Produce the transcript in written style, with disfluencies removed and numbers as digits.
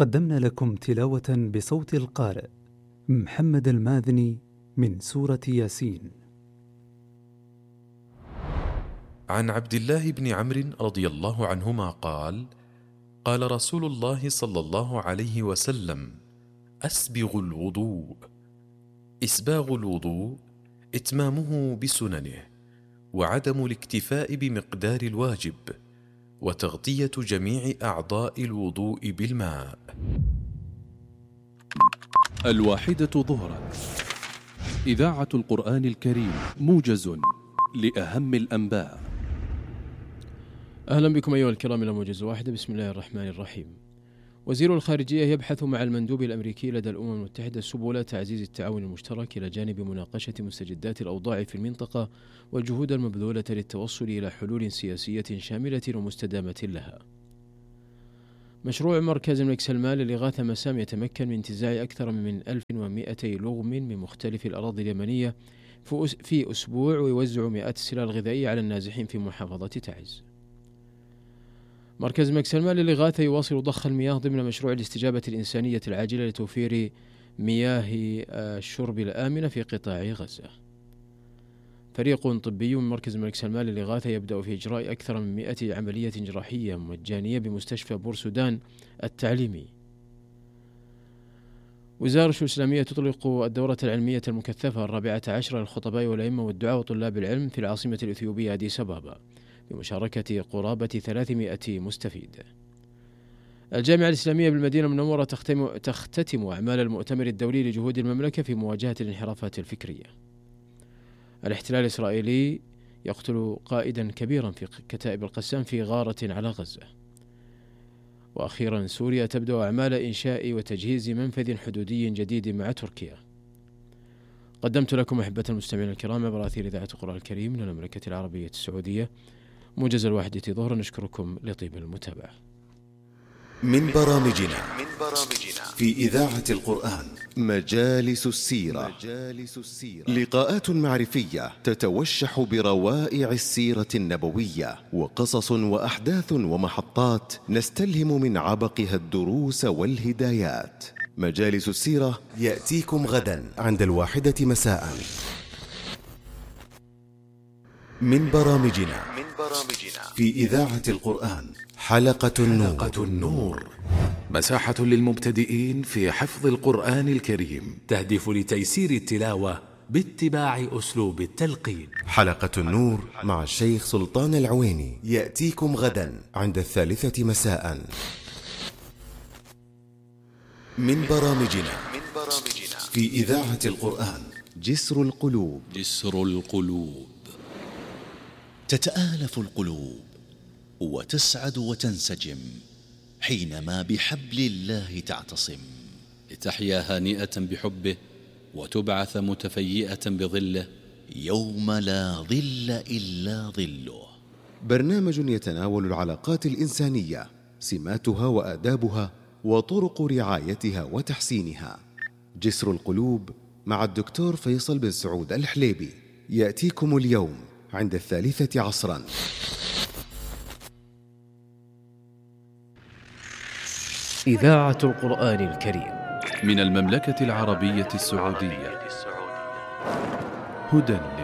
قدمنا لكم تلاوة بصوت القارئ محمد الماذني من سورة ياسين. عن عبد الله بن عمرو رضي الله عنهما قال: قال رسول الله صلى الله عليه وسلم: أسبغ الوضوء. إسباغ الوضوء إتمامه بسننه، وعدم الاكتفاء بمقدار الواجب، وتغطية جميع أعضاء الوضوء بالماء. 1 ظهرا، إذاعة القرآن الكريم، موجز لأهم الأنباء. أهلا بكم أيها الكرام إلى موجز واحد. بسم الله الرحمن الرحيم. وزير الخارجية يبحث مع المندوب الأمريكي لدى الأمم المتحدة سبل تعزيز التعاون المشترك إلى جانب مناقشة مستجدات الأوضاع في المنطقة والجهود المبذولة للتوصل إلى حلول سياسية شاملة ومستدامة لها. مشروع مركز الملك سلمان للإغاثة مسام يتمكن من انتزاع أكثر من 1200 لغم من مختلف الأراضي اليمنية في أسبوع، ويوزع مئات السلال الغذائية على النازحين في محافظة تعز. مركز الملك سلمان للإغاثة يواصل ضخ المياه ضمن مشروع الاستجابة الإنسانية العاجلة لتوفير مياه الشرب الآمنة في قطاع غزة. فريق طبي من مركز الملك سلمان للإغاثة يبدأ في إجراء أكثر من 100 عملية جراحية مجانية بمستشفى بورسودان التعليمي. وزارة الشؤون الإسلامية تطلق الدورة العلمية المكثفة 14 للخطباء والأئمة والدعاة وطلاب العلم في العاصمة الإثيوبية أديس أبابا بمشاركة قرابة 300 مستفيد. الجامعة الإسلامية بالمدينة المنورة تختتم أعمال المؤتمر الدولي لجهود المملكة في مواجهة الانحرافات الفكرية. الاحتلال الإسرائيلي يقتل قائدا كبيرا في كتائب القسام في غارة على غزة. وأخيرا سوريا تبدأ أعمال إنشاء وتجهيز منفذ حدودي جديد مع تركيا. قدمت لكم أحبة المستمعين الكرام عبر أثير إذاعة القرآن الكريم من المملكة العربية السعودية موجز 1 ظهرا. نشكركم لطيب المتابعة. من برامجنا في إذاعة القرآن مجالس السيرة، لقاءات معرفية تتوشح بروائع السيرة النبوية، وقصص وأحداث ومحطات نستلهم من عبقها الدروس والهدايات. مجالس السيرة يأتيكم غدا عند 1 مساء. من برامجنا في إذاعة القرآن حلقة النور، مساحة للمبتدئين في حفظ القرآن الكريم، تهدف لتيسير التلاوة باتباع أسلوب التلقين. حلقة النور مع الشيخ سلطان العويني يأتيكم غدا عند 3 مساء. من برامجنا في إذاعة القرآن جسر القلوب. تتآلف القلوب وتسعد وتنسجم حينما بحبل الله تعتصم، لتحيا هانئة بحبه وتبعث متفيئة بظله يوم لا ظل إلا ظله. برنامج يتناول العلاقات الإنسانية، سماتها وآدابها وطرق رعايتها وتحسينها. جسر القلوب مع الدكتور فيصل بن سعود الحليبي يأتيكم اليوم عند 3 عصرا. إذاعة القرآن الكريم من المملكة العربية السعودية، هدى